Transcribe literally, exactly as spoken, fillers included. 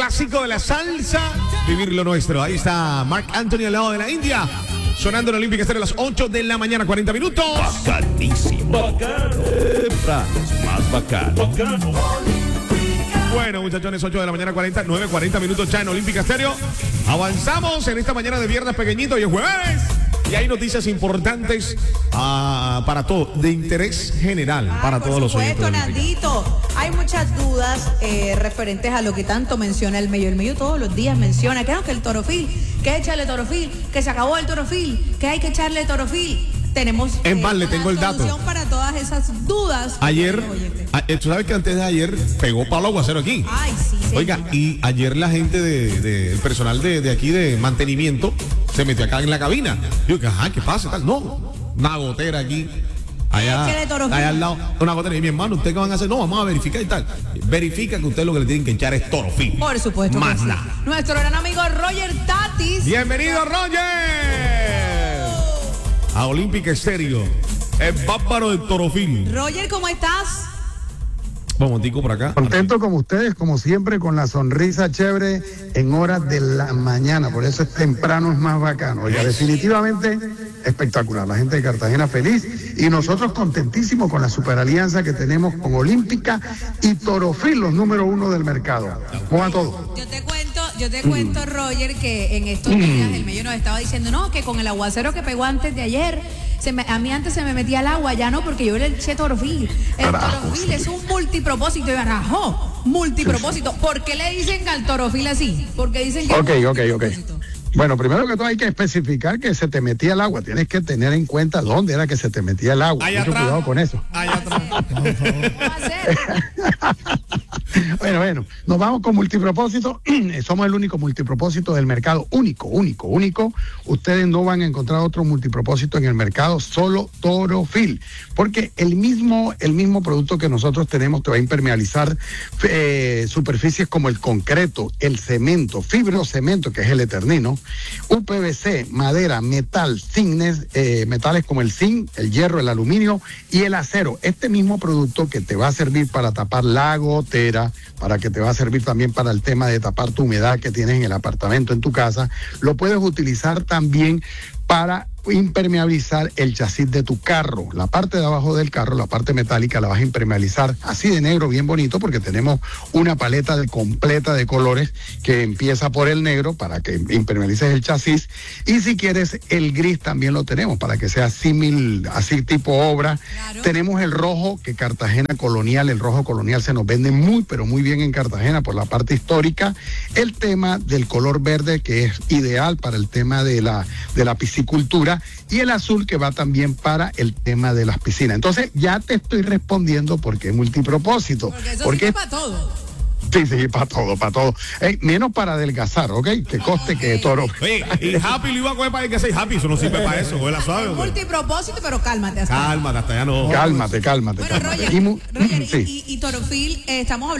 clásico de la salsa, vivir lo nuestro. Ahí está Marc Anthony al lado de la India, sonando en Olímpica Estéreo a las ocho de la mañana, cuarenta minutos. Bacanísimo. Bacano. Epa, más bacano. Bacano. Bueno, muchachones, ocho de la mañana, cuarenta, nueve, cuarenta minutos ya en Olímpica Estéreo. Avanzamos en esta mañana de viernes pequeñito y es jueves. Y hay noticias importantes uh, para todo, de interés general, Ay, para todos los oyentes. Por supuesto, Nandito. Hay muchas dudas eh, referentes a lo que tanto menciona el Mello. El Mello todos los días menciona que, no, que el torofil, que echarle torofil, que se acabó el torofil, que hay que echarle torofil. Tenemos en eh, más, le una tengo el dato solución para todas esas dudas. Ayer, a, tú sabes que antes de ayer pegó palo aguacero aquí. Ay, sí, sí. Oiga, y ayer la gente del de, de, personal de, de aquí de mantenimiento se metió acá en la cabina. Yo dije, ajá, ¿qué pasa? Tal. No, una gotera aquí. Allá, allá al lado, una gotera. Y mi hermano, ¿ustedes qué van a hacer? No, vamos a verificar y tal. Verifica que ustedes lo que le tienen que echar es torofil. Por supuesto. Más sí. nada. Nuestro gran amigo Roger Tatis. Bienvenido, Roger. A Olímpica Estéreo, el bárbaro del torofil. Roger, ¿cómo estás? Un momentico por acá. Contento como ustedes, como siempre, con la sonrisa chévere en horas de la mañana. Por eso es temprano, es más bacano. Oiga, definitivamente espectacular. La gente de Cartagena feliz y nosotros contentísimos con la superalianza que tenemos con Olímpica y Torofil, los número uno del mercado. ¿Cómo va todo? Yo te cuento, yo te cuento, Roger, que en estos días el Mello nos estaba diciendo, no, que con el aguacero que pegó antes de ayer, se me, a mí antes se me metía el agua, ya no, porque yo le eché torofil. El torofil es un multipropósito, y barajo, multipropósito. ¿Por qué le dicen al torofil así? Porque dicen que Ok, es ok, ok. Bueno, primero que todo hay que especificar que se te metía el agua. Tienes que tener en cuenta dónde era que se te metía el agua. Allá Mucho atrás. cuidado con eso. Allá atrás. ¿Cómo va a ser? Bueno, bueno, nos vamos con multipropósito. Somos el único multipropósito del mercado. Único, único, único. Ustedes no van a encontrar otro multipropósito en el mercado, solo Torofil. Porque el mismo, el mismo producto que nosotros tenemos te va a impermeabilizar eh, superficies como el concreto, el cemento, fibrocemento, que es el eternino, U P V C, madera, metal, zinnes, eh, metales como el zinc, el hierro, el aluminio y el acero. Este mismo producto que te va a servir para tapar la gotera, para que te va a servir también para el tema de tapar tu humedad que tienes en el apartamento, en tu casa, lo puedes utilizar también para impermeabilizar el chasis de tu carro. La parte de abajo del carro, la parte metálica, la vas a impermeabilizar así de negro, bien bonito, porque tenemos una paleta de, completa de colores que empieza por el negro para que impermeabilices el chasis, y si quieres el gris también lo tenemos para que sea símil, así tipo obra. Claro. Tenemos el rojo, que Cartagena colonial, el rojo colonial se nos vende muy pero muy bien en Cartagena por la parte histórica. El tema del color verde, que es ideal para el tema de la, de la piscicultura, y el azul, que va también para el tema de las piscinas. Entonces ya te estoy respondiendo porque es multipropósito. Porque eso porque sí, para todo. Sí, sí, para todo, para todo. Hey, menos para adelgazar, ¿ok? Que coste okay. que toro. Oye, y Happy lo iba a coger para que sea Happy, eso no sirve para eso, la suave. Es multipropósito, pero cálmate. Hasta cálmate, hasta ya no. Cálmate, cálmate. Bueno, cálmate. Roger, y, Roger sí. y, y, y Torofil, eh, estamos hablando